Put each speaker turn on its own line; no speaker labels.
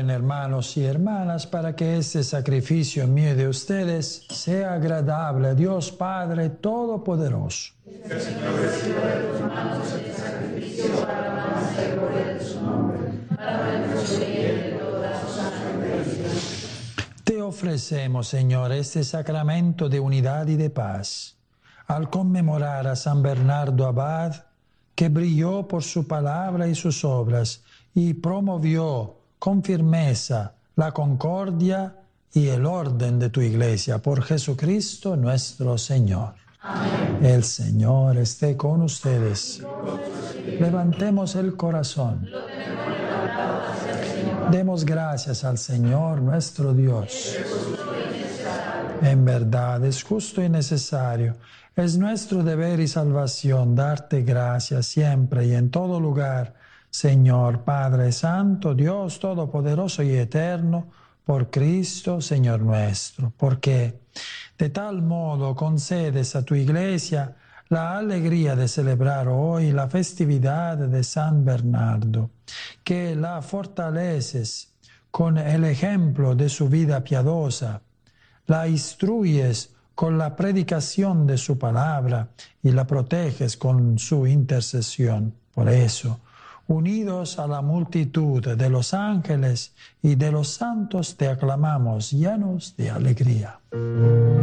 oren, hermanos y hermanas, para que este sacrificio mío y de ustedes sea agradable a Dios Padre Todopoderoso.
Que el Señor reciba de tus manos este sacrificio para alabanza y gloria de su nombre, para nuestro bien y de toda su santa iglesia.
Te ofrecemos, Señor, este sacramento de unidad y de paz, al conmemorar a San Bernardo Abad, que brilló por su palabra y sus obras y promovió con firmeza la concordia y el orden de tu iglesia, por Jesucristo nuestro Señor.
Amén.
El Señor esté con ustedes. Levantemos el corazón. Demos gracias al Señor nuestro Dios. En verdad es justo y necesario. Es nuestro deber y salvación darte gracias siempre y en todo lugar, Señor Padre Santo, Dios Todopoderoso y Eterno, por Cristo, Señor nuestro, porque de tal modo concedes a tu Iglesia la alegría de celebrar hoy la festividad de San Bernardo, que la fortaleces con el ejemplo de su vida piadosa, la instruyes con la predicación de su palabra y la proteges con su intercesión. Por eso, unidos a la multitud de los ángeles y de los santos, te aclamamos llenos de alegría.